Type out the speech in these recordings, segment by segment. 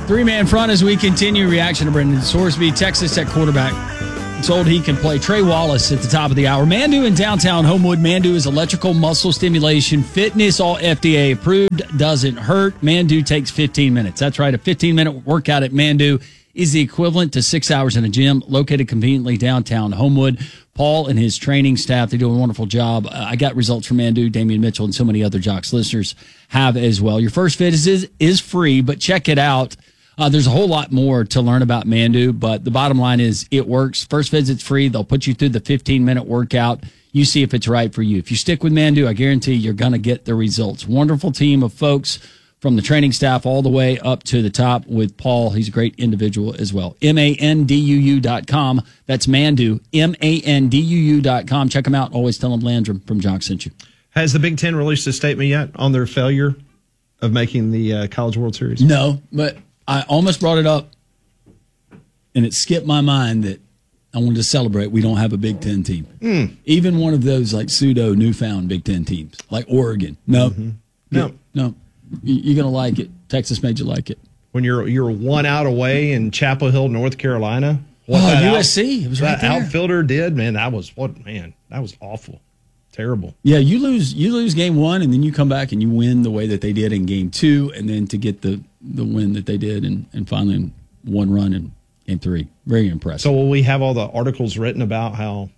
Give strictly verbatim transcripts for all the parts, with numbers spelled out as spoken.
Three-man front as we continue. Reaction to Brendan Sorsby, Texas Tech quarterback. Told he can play. Trey Wallace at the top of the hour. Mandu in downtown Homewood. Mandu is electrical muscle stimulation fitness, all F D A approved, doesn't hurt. Mandu takes fifteen minutes. That's right, a fifteen-minute workout at Mandu is the equivalent to six hours in a gym, located conveniently downtown Homewood. Paul and his training staff, they do a wonderful job. Uh, I got results from Mandu, Damian Mitchell, and so many other Jocks listeners have as well. Your first visit is, is free, but check it out. Uh, there's a whole lot more to learn about Mandu, but the bottom line is it works. First visit's free. They'll put you through the fifteen-minute workout. You see if it's right for you. If you stick with Mandu, I guarantee you're going to get the results. Wonderful team of folks from the training staff all the way up to the top with Paul. He's a great individual as well. M A N D U U dot com. That's Mandu, M A N D U U dot com. Check them out. Always tell them Landrum from Jock sent you. Has the Big Ten released a statement yet on their failure of making the uh, College World Series? No, but I almost brought it up, and it skipped my mind that I wanted to celebrate we don't have a Big Ten team. Mm. Even one of those like pseudo newfound Big Ten teams, like Oregon. No, mm-hmm. no, no. You're going to like it. Texas made you like it. When you're you're one out away in Chapel Hill, North Carolina. What oh, U S C. Out, it was right that there. Outfielder did, man, that was, what, man, that was awful. Terrible. Yeah, you lose you lose game one, and then you come back and you win the way that they did in game two, and then to get the, the win that they did, and, and finally one run in game three. Very impressive. So will we have all the articles written about how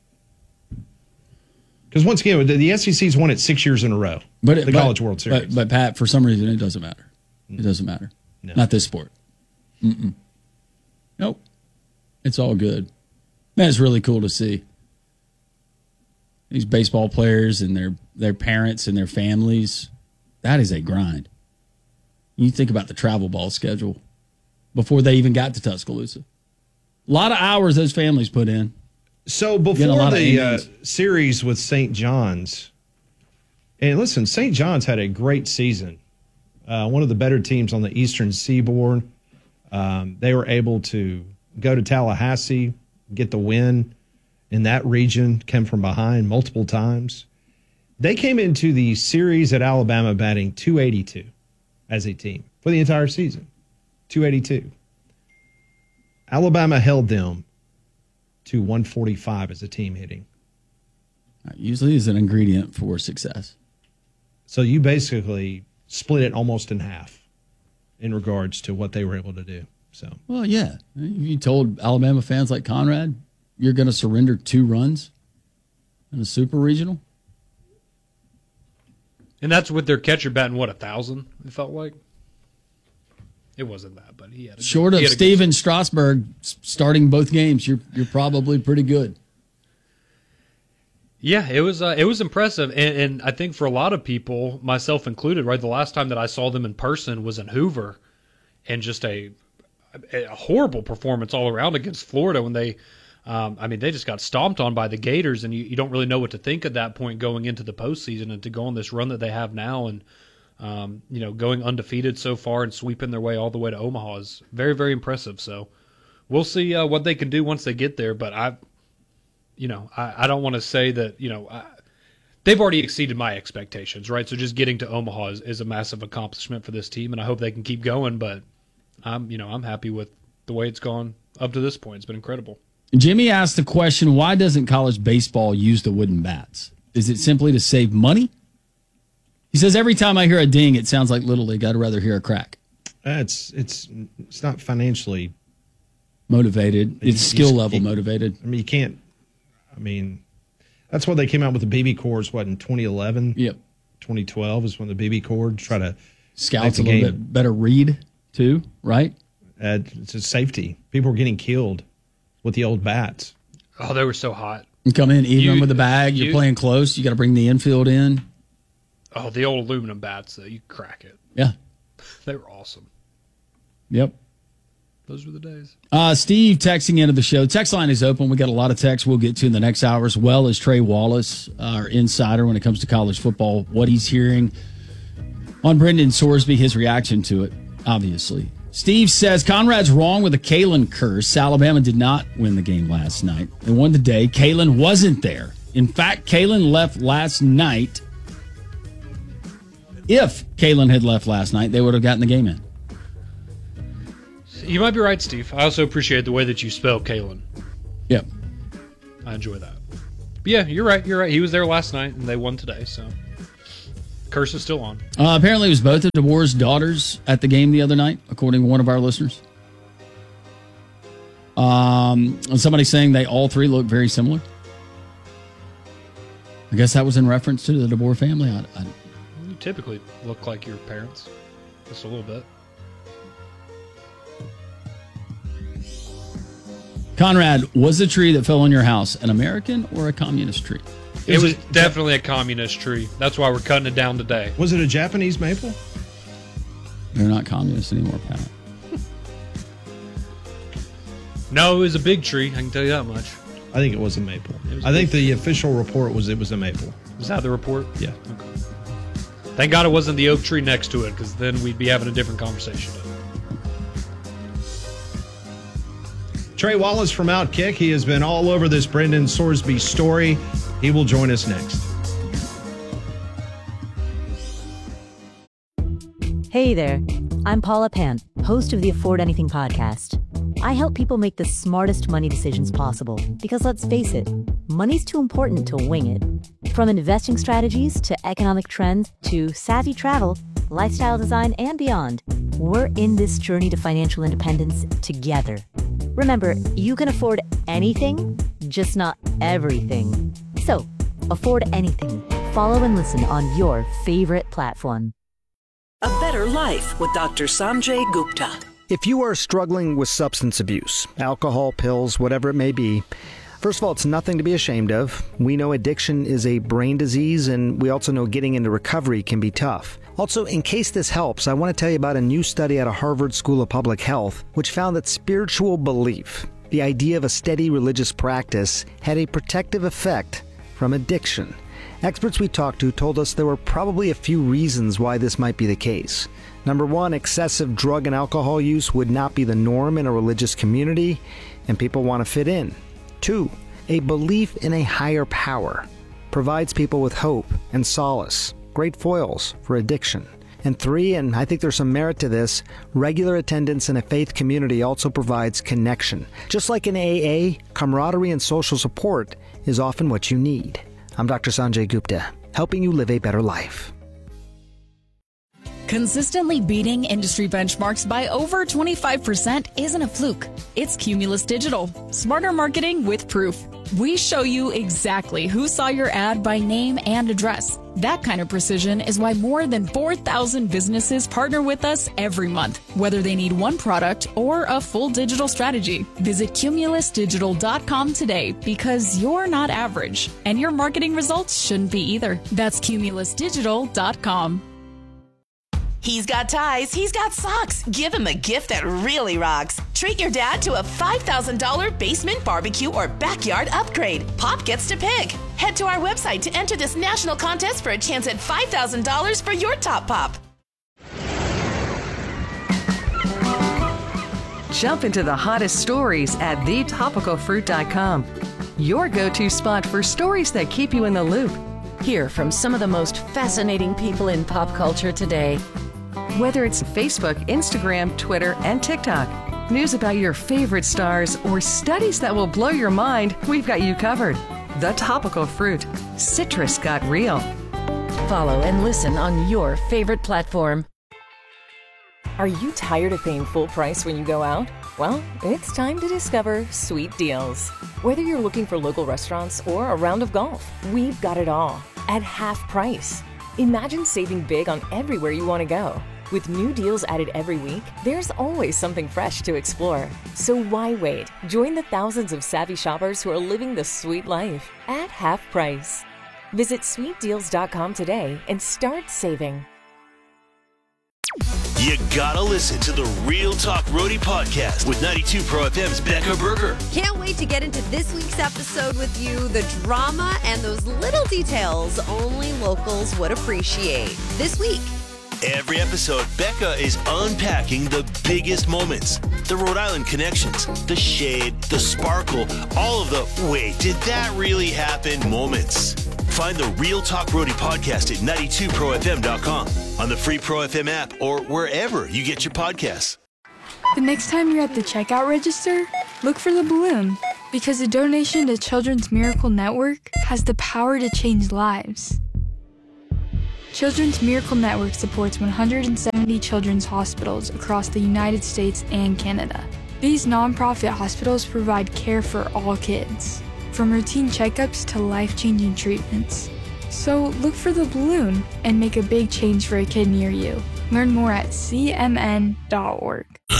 – because once again, the S E C's won it six years in a row, but it, the but, College World Series. But, but, Pat, for some reason, it doesn't matter. It doesn't matter. No. Not this sport. Mm-mm. Nope. It's all good. Man, it's really cool to see. These baseball players and their, their parents and their families, that is a grind. You think about the travel ball schedule before they even got to Tuscaloosa. A lot of hours those families put in. So before the uh, series with Saint John's, and listen, Saint John's had a great season. Uh, one of the better teams on the Eastern Seaboard. Um, they were able to go to Tallahassee, get the win in that region, came from behind multiple times. They came into the series at Alabama batting two eighty-two as a team for the entire season. two eighty-two. Alabama held them to one forty-five as a team hitting. Usually is an ingredient for success. So you basically split it almost in half in regards to what they were able to do. So well, yeah. You told Alabama fans like Conrad, you're going to surrender two runs in a super regional? And that's with their catcher batting, what, a thousand, it felt like? It wasn't that, but he had a Short good, of Steven Strasburg starting both games, you're you're probably pretty good. Yeah, it was uh, it was impressive, and, and I think for a lot of people, myself included, right, the last time that I saw them in person was in Hoover, and just a a horrible performance all around against Florida when they, um, I mean, they just got stomped on by the Gators, and you, you don't really know what to think at that point going into the postseason, and to go on this run that they have now, and um, you know, going undefeated so far and sweeping their way all the way to Omaha is very, very impressive. So we'll see uh, what they can do once they get there, but I. You know, I, I don't want to say that, you know, I, they've already exceeded my expectations, right? So just getting to Omaha is, is a massive accomplishment for this team, and I hope they can keep going. But I'm, you know, I'm happy with the way it's gone up to this point. It's been incredible. Jimmy asked the question, why doesn't college baseball use the wooden bats? Is it simply to save money? He says, every time I hear a ding, it sounds like Little League. I'd rather hear a crack. Uh, it's it's it's not financially motivated. It's skill level you, motivated. I mean, you can't. I mean, that's why they came out with the B B cores, what, in twenty eleven? Yep. twenty twelve is when the B B core try to Scouts a little game. bit better read, too, right? Uh, it's a safety. People were getting killed with the old bats. Oh, they were so hot. You come in even you, with the bag. You're you, playing close. You got to bring the infield in. Oh, the old aluminum bats, though. You crack it. Yeah. They were awesome. Yep. Those were the days. Uh, Steve texting into the show. Text line is open. We got a lot of texts we'll get to in the next hour, as well as Trey Wallace, our insider when it comes to college football, what he's hearing on Brendan Sorsby, his reaction to it, obviously. Steve says, Conrad's wrong with the Kalen curse. Alabama did not win the game last night. They won today. Kalen wasn't there. In fact, Kalen left last night. If Kalen had left last night, they would have gotten the game in. You might be right, Steve. I also appreciate the way that you spell Kalen. Yep. I enjoy that. But yeah, you're right. You're right. He was there last night, and they won today, so curse is still on. Uh, apparently, it was both of DeBoer's daughters at the game the other night, according to one of our listeners. Um, somebody saying they all three look very similar. I guess that was in reference to the DeBoer family. I, I, you typically look like your parents, just a little bit. Conrad, was the tree that fell on your house an American or a communist tree? It was, was it definitely a communist tree. That's why we're cutting it down today. Was it a Japanese maple? They're not communists anymore, Pat. No, it was a big tree. I can tell you that much. I think it was a maple. Was I think the official report was it was a maple. Was that the report? Yeah. Okay. Thank God it wasn't the oak tree next to it, because then we'd be having a different conversation. Trey Wallace from Outkick. He has been all over this Brendan Sorsby story. He will join us next. Hey there. I'm Paula Pant, host of the Afford Anything podcast. I help people make the smartest money decisions possible because, let's face it, money's too important to wing it. From investing strategies to economic trends to savvy travel, lifestyle design, and beyond, we're in this journey to financial independence together. Remember, you can afford anything, just not everything. So, afford anything. Follow and listen on your favorite platform. A Better Life with Doctor Sanjay Gupta. If you are struggling with substance abuse, alcohol, pills, whatever it may be, first of all, it's nothing to be ashamed of. We know addiction is a brain disease, and we also know getting into recovery can be tough. Also, in case this helps, I want to tell you about a new study out of Harvard School of Public Health, which found that spiritual belief, the idea of a steady religious practice, had a protective effect from addiction. Experts we talked to told us there were probably a few reasons why this might be the case. Number one, excessive drug and alcohol use would not be the norm in a religious community, and people want to fit in. Two, a belief in a higher power provides people with hope and solace, great foils for addiction. And three, and I think there's some merit to this, regular attendance in a faith community also provides connection. Just like in A A, camaraderie and social support is often what you need. I'm Doctor Sanjay Gupta, helping you live a better life. Consistently beating industry benchmarks by over twenty-five percent isn't a fluke. It's Cumulus Digital. Smarter marketing with proof. We show you exactly who saw your ad by name and address. That kind of precision is why more than four thousand businesses partner with us every month, whether they need one product or a full digital strategy. Visit cumulus digital dot com today, because you're not average, and your marketing results shouldn't be either. That's cumulus digital dot com. He's got ties, he's got socks. Give him a gift that really rocks. Treat your dad to a five thousand dollars basement barbecue or backyard upgrade. Pop gets to pick. Head to our website to enter this national contest for a chance at five thousand dollars for your top pop. Jump into the hottest stories at the topical fruit dot com. Your go-to spot for stories that keep you in the loop. Hear from some of the most fascinating people in pop culture today. Whether it's Facebook, Instagram, Twitter, and TikTok, news about your favorite stars, or studies that will blow your mind, we've got you covered. The Topical Fruit. Citrus got real. Follow and listen on your favorite platform. Are you tired of paying full price when you go out? Well, it's time to discover Sweet Deals. Whether you're looking for local restaurants or a round of golf, we've got it all at half price. Imagine saving big on everywhere you want to go. With new deals added every week, there's always something fresh to explore. So why wait? Join the thousands of savvy shoppers who are living the sweet life at half price. Visit sweet deals dot com today and start saving. You gotta listen to the Real Talk Roadie podcast with ninety-two Pro F M's Becca Berger. Can't wait to get into this week's episode with you. The drama and those little details only locals would appreciate. This week. Every episode, Becca is unpacking the biggest moments, the Rhode Island connections, the shade, the sparkle, all of the wait, did that really happen moments. Find the Real Talk Roadie podcast at ninety-two pro f m dot com, on the free Pro F M app, or wherever you get your podcasts. The next time you're at the checkout register, look for the balloon, because a donation to Children's Miracle Network has the power to change lives. Children's Miracle Network supports one hundred seventy children's hospitals across the United States and Canada. These nonprofit hospitals provide care for all kids, from routine checkups to life-changing treatments. So look for the balloon and make a big change for a kid near you. Learn more at c m n dot org.